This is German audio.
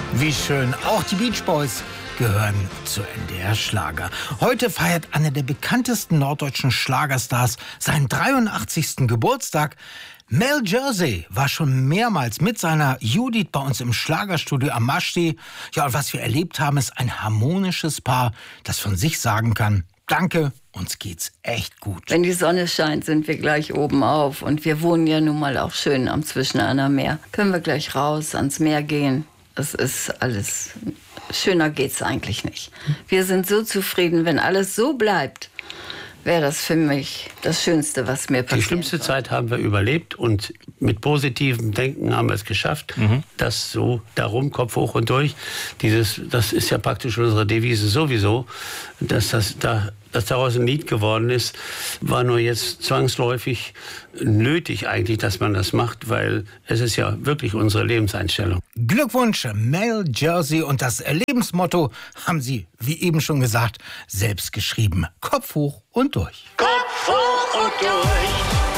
Wie schön, auch die Beach Boys gehören zu NDR Schlager. Heute feiert einer der bekanntesten norddeutschen Schlagerstars seinen 83. Geburtstag. Mel Jersey war schon mehrmals mit seiner Judith bei uns im Schlagerstudio am Maschsee. Ja, und was wir erlebt haben, ist ein harmonisches Paar, das von sich sagen kann: Danke, uns geht's echt gut. Wenn die Sonne scheint, sind wir gleich oben auf. Und wir wohnen ja nun mal auch schön am Zwischenahner Meer. Können wir gleich raus ans Meer gehen. Das ist alles, schöner geht's eigentlich nicht. Wir sind so zufrieden, wenn alles so bleibt, wäre das für mich das Schönste, was mir passiert. Die schlimmste Zeit haben wir überlebt und mit positivem Denken haben wir es geschafft. Das so darum, Kopf hoch und durch. Das ist ja praktisch unsere Devise sowieso, dass daraus ein Lied geworden ist, war nur jetzt zwangsläufig nötig eigentlich, dass man das macht, weil es ist ja wirklich unsere Lebenseinstellung. Glückwunsch, Mel Jersey, und das Lebensmotto haben Sie, wie eben schon gesagt, selbst geschrieben. Kopf hoch und durch. Kopf hoch und durch.